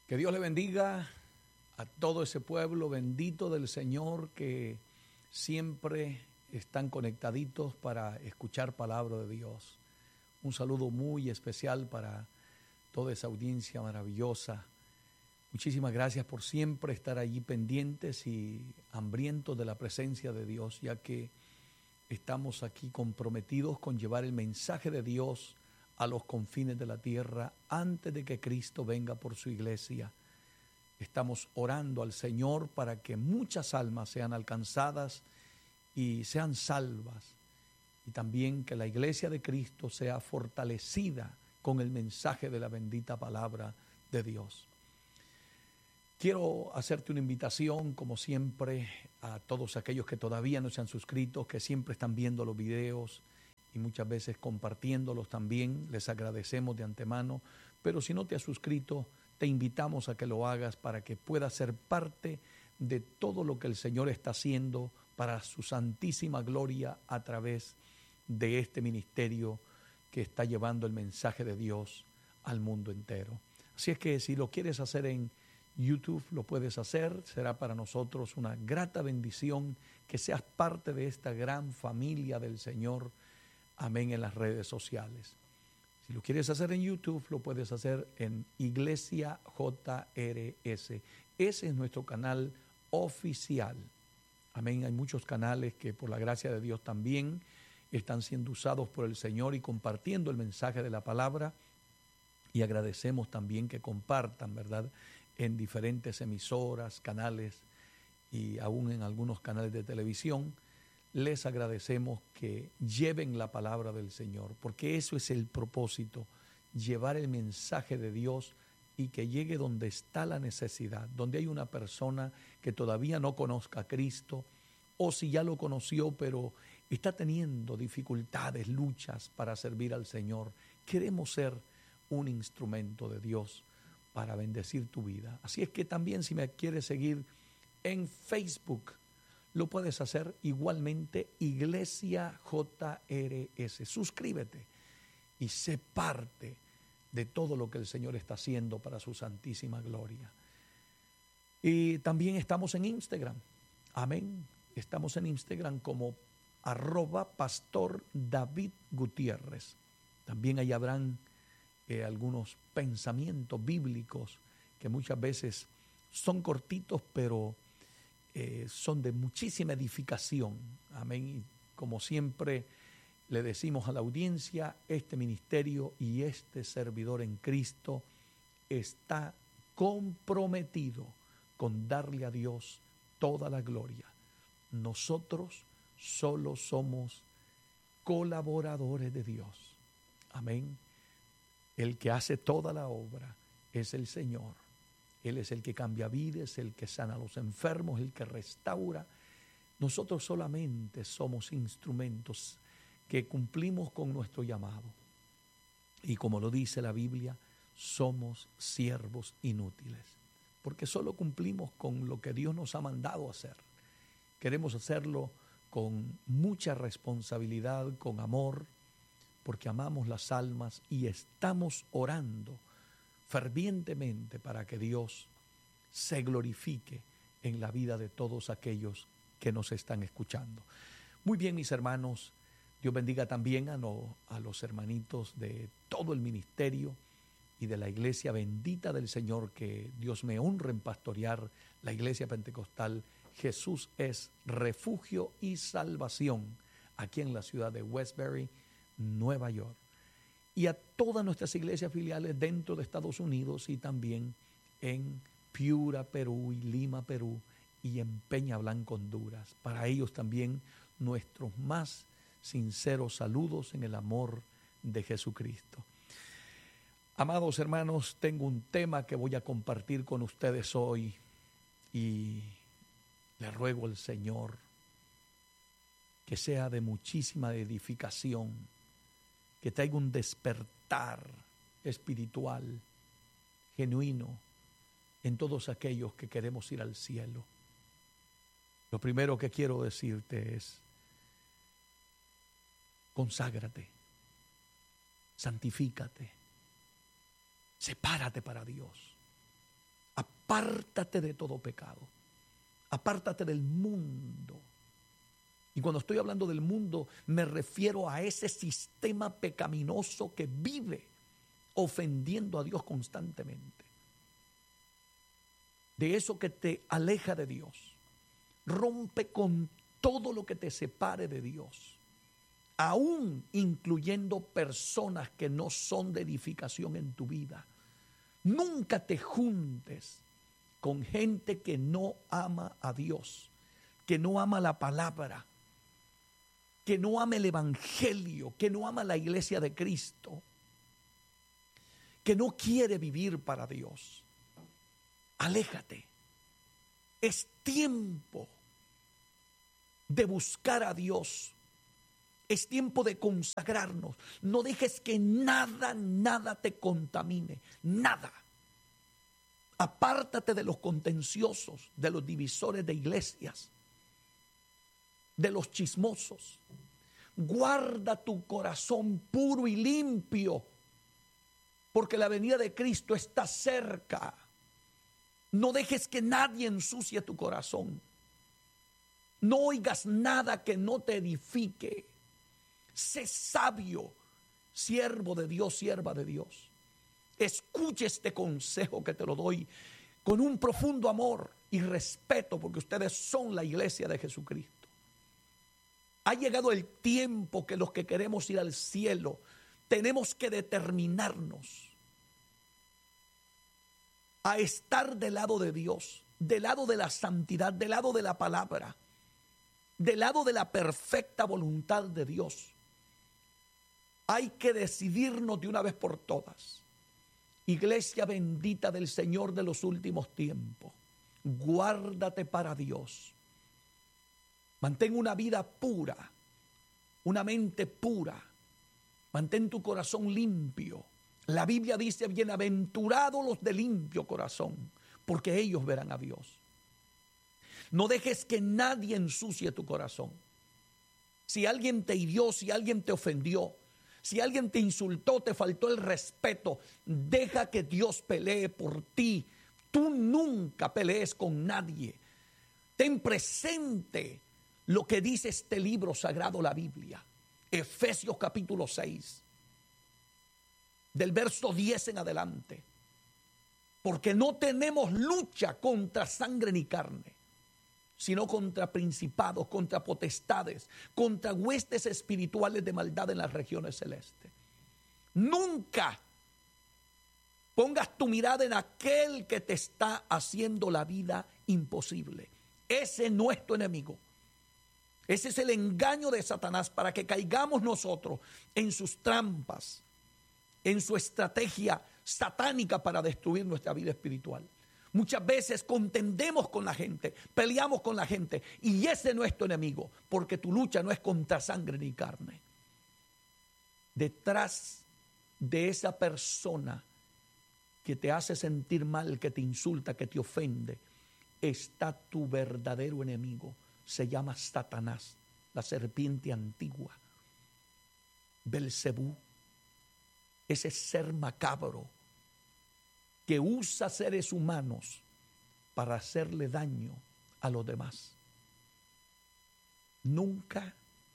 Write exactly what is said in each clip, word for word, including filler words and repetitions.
Que Dios le bendiga a todo ese pueblo bendito del Señor que siempre están conectaditos para escuchar palabra de Dios. Un saludo muy especial para toda esa audiencia maravillosa. Muchísimas gracias por siempre estar allí pendientes y hambrientos de la presencia de Dios, ya que estamos aquí comprometidos con llevar el mensaje de Dios a los confines de la tierra antes de que Cristo venga por su iglesia. Estamos orando al Señor para que muchas almas sean alcanzadas y sean salvas, y también que la iglesia de Cristo sea fortalecida con el mensaje de la bendita palabra de Dios. Quiero hacerte una invitación, como siempre, a todos aquellos que todavía no se han suscrito, que siempre están viendo los videos y muchas veces compartiéndolos también. Les agradecemos de antemano, pero si no te has suscrito, te invitamos a que lo hagas para que puedas ser parte de todo lo que el Señor está haciendo para su santísima gloria a través de este ministerio que está llevando el mensaje de Dios al mundo entero. Así es que si lo quieres hacer en YouTube, lo puedes hacer. Será para nosotros una grata bendición que seas parte de esta gran familia del Señor. Amén, en las redes sociales. Si lo quieres hacer en YouTube, lo puedes hacer en Iglesia J R S. Ese es nuestro canal oficial. Amén. Hay muchos canales que por la gracia de Dios también están siendo usados por el Señor y compartiendo el mensaje de la palabra. Y agradecemos también que compartan, ¿verdad?, en diferentes emisoras, canales y aún en algunos canales de televisión. Les agradecemos que lleven la palabra del Señor, porque eso es el propósito, llevar el mensaje de Dios y que llegue donde está la necesidad, donde hay una persona que todavía no conozca a Cristo, o si ya lo conoció pero está teniendo dificultades, luchas para servir al Señor. Queremos ser un instrumento de Dios para bendecir tu vida. Así es que también, si me quieres seguir en Facebook, lo puedes hacer igualmente, Iglesia J R S. Suscríbete y sé parte de todo lo que el Señor está haciendo para su santísima gloria. Y también estamos en Instagram. Amén. Estamos en Instagram como arroba Pastor David Gutiérrez. También ahí habrán eh, algunos pensamientos bíblicos que muchas veces son cortitos, pero Eh, son de muchísima edificación. Amén. Y como siempre le decimos a la audiencia, este ministerio y este servidor en Cristo está comprometido con darle a Dios toda la gloria. Nosotros solo somos colaboradores de Dios. Amén. El que hace toda la obra es el Señor. Él es el que cambia vidas, el que sana a los enfermos, el que restaura. Nosotros solamente somos instrumentos que cumplimos con nuestro llamado. Y como lo dice la Biblia, somos siervos inútiles, porque solo cumplimos con lo que Dios nos ha mandado hacer. Queremos hacerlo con mucha responsabilidad, con amor, porque amamos las almas y estamos orando fervientemente para que Dios se glorifique en la vida de todos aquellos que nos están escuchando. Muy bien, mis hermanos, Dios bendiga también a, no, a los hermanitos de todo el ministerio y de la iglesia bendita del Señor, que Dios me honre en pastorear, la iglesia pentecostal Jesús es refugio y salvación, aquí en la ciudad de Westbury, Nueva York. Y a todas nuestras iglesias filiales dentro de Estados Unidos y también en Piura, Perú, y Lima, Perú, y en Peña Blanca, Honduras. Para ellos también nuestros más sinceros saludos en el amor de Jesucristo. Amados hermanos, tengo un tema que voy a compartir con ustedes hoy y le ruego al Señor que sea de muchísima edificación, que traiga un despertar espiritual genuino en todos aquellos que queremos ir al cielo. Lo primero que quiero decirte es: conságrate, santifícate, sepárate para Dios. apártate de todo pecado, apártate del mundo. Y cuando estoy hablando del mundo, me refiero a ese sistema pecaminoso que vive ofendiendo a Dios constantemente. De eso que te aleja de Dios. Rompe con todo lo que te separe de Dios, aún incluyendo personas que no son de edificación en tu vida. Nunca te juntes con gente que no ama a Dios, que no ama la palabra, que no ama el evangelio, que no ama la iglesia de Cristo, que no quiere vivir para Dios. Aléjate. Es tiempo de buscar a Dios. Es tiempo de consagrarnos. No dejes que nada, nada te contamine. Nada. Apártate de los contenciosos, de los divisores de iglesias, de los chismosos. Guarda tu corazón puro y limpio, porque la venida de Cristo está cerca. No dejes que nadie ensucie tu corazón. No oigas nada que no te edifique. Sé sabio, siervo de Dios, sierva de Dios. Escuche este consejo que te lo doy con un profundo amor y respeto, porque ustedes son la iglesia de Jesucristo. Ha llegado el tiempo que los que queremos ir al cielo tenemos que determinarnos a estar del lado de Dios, del lado de la santidad, del lado de la palabra, del lado de la perfecta voluntad de Dios. Hay que decidirnos de una vez por todas. Iglesia bendita del Señor de los últimos tiempos, guárdate para Dios. Mantén una vida pura, una mente pura. Mantén tu corazón limpio. La Biblia dice, bienaventurados los de limpio corazón, porque ellos verán a Dios. No dejes que nadie ensucie tu corazón. Si alguien te hirió, si alguien te ofendió, si alguien te insultó, te faltó el respeto, deja que Dios pelee por ti. Tú nunca pelees con nadie. Ten presente lo que dice este libro sagrado, la Biblia. Efesios capítulo seis, del verso diez en adelante. Porque no tenemos lucha contra sangre ni carne, sino contra principados, contra potestades, contra huestes espirituales de maldad en las regiones celestes. Nunca pongas tu mirada en aquel que te está haciendo la vida imposible. Ese no es tu enemigo. Ese es el engaño de Satanás para que caigamos nosotros en sus trampas, en su estrategia satánica para destruir nuestra vida espiritual. Muchas veces contendemos con la gente, peleamos con la gente, y ese no es tu enemigo, porque tu lucha no es contra sangre ni carne. Detrás de esa persona que te hace sentir mal, que te insulta, que te ofende, está tu verdadero enemigo. Se llama Satanás, la serpiente antigua, Belcebú, ese ser macabro que usa seres humanos para hacerle daño a los demás. Nunca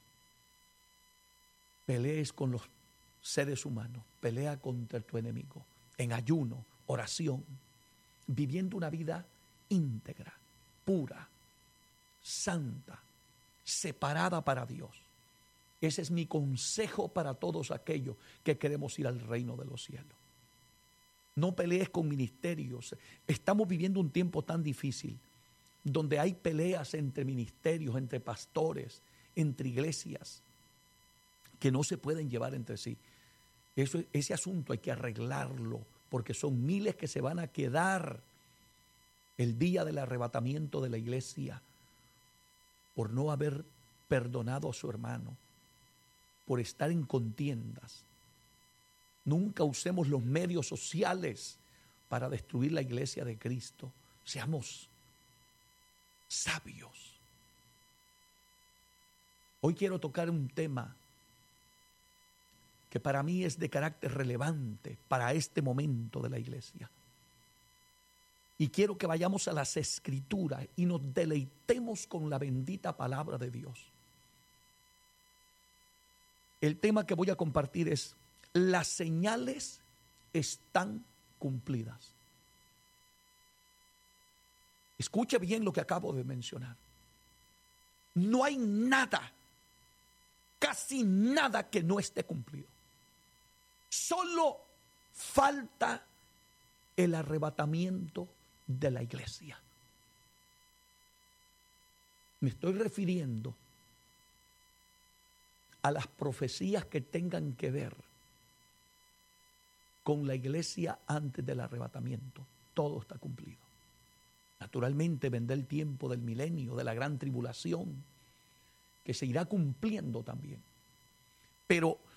pelees con los seres humanos, pelea contra tu enemigo, en ayuno, oración, viviendo una vida íntegra, pura, santa, separada para Dios. Ese es mi consejo para todos aquellos que queremos ir al reino de los cielos. No pelees con ministerios. Estamos viviendo un tiempo tan difícil, donde hay peleas entre ministerios, entre pastores, entre iglesias, que no se pueden llevar entre sí. Eso, ese asunto hay que arreglarlo, porque son miles que se van a quedar el día del arrebatamiento de la iglesia por no haber perdonado a su hermano, por estar en contiendas. Nunca usemos los medios sociales para destruir la iglesia de Cristo. Seamos sabios. Hoy quiero tocar un tema que para mí es de carácter relevante para este momento de la iglesia. Y quiero que vayamos a las Escrituras y nos deleitemos con la bendita palabra de Dios. El tema que voy a compartir es: las señales están cumplidas. Escuche bien lo que acabo de mencionar. No hay nada, casi nada que no esté cumplido. Solo falta el arrebatamiento de la iglesia. Me estoy refiriendo a las profecías que tengan que ver con la iglesia antes del arrebatamiento. Todo está cumplido. Naturalmente vendrá el tiempo del milenio, de la gran tribulación, que se irá cumpliendo también. Pero